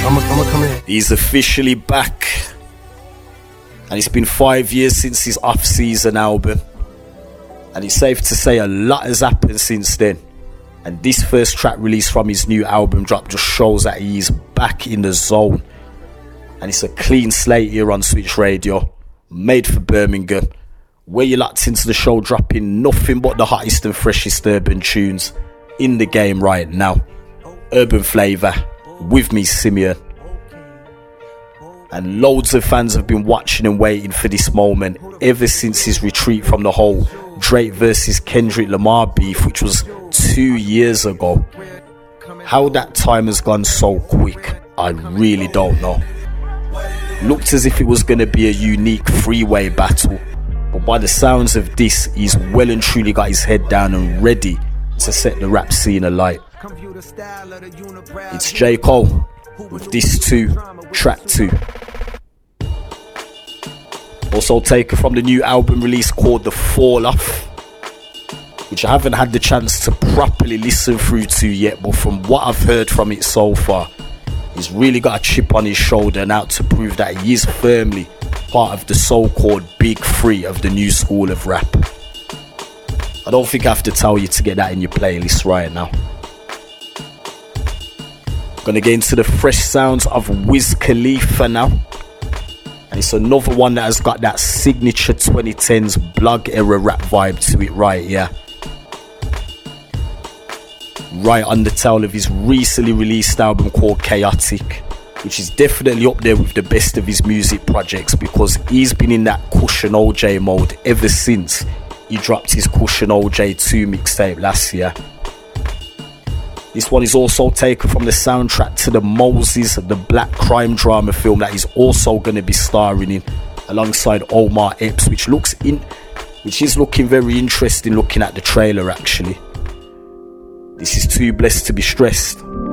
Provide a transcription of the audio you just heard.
I'ma come in. He's officially back. And it's been 5 years since his off-season album. And it's safe to say a lot has happened since then. And this first track release from his new album drop just shows that he's back in the zone. And it's a clean slate here on Switch Radio, made for Birmingham, where you're locked into the show, dropping nothing but the hottest and freshest urban tunes in the game right now. Urban Flavour, with me, Simeon. And loads of fans have been watching and waiting for this moment ever since his retreat from the whole Drake versus Kendrick Lamar beef, which was 2 years ago. How that time has gone so quick, I really don't know. Looked as if it was going to be a unique three-way battle, but by the sounds of this, he's well and truly got his head down and ready to set the rap scene alight. It's J. Cole with This Too, Track 2. Also taken from the new album release called The Fall Off, which I haven't had the chance to properly listen through to yet, but from what I've heard from it so far, he's really got a chip on his shoulder and out to prove that he is firmly part of the so-called big three of the new school of rap. I don't think I have to tell you to get that in your playlist right now. Gonna get into the fresh sounds of Wiz Khalifa now. And it's another one that has got that signature 2010s blog era rap vibe to it right here. Right on the tail of his recently released album called Chaotic, which is definitely up there with the best of his music projects, because he's been in that Cushion OJ mode ever since he dropped his Cushion OJ 2 mixtape last year. This one is also taken from the soundtrack to the Moses, the black crime drama film that he's also going to be starring in alongside Omar Epps, which is looking very interesting looking at the trailer actually. This is Too Blessed to Be Stressed.